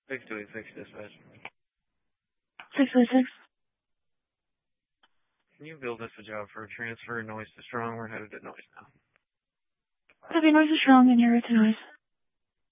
626 dispatch. 626. Can you build us a job for a transfer noise to strong? We're headed to noise now. Copy, noise is strong and you're to noise.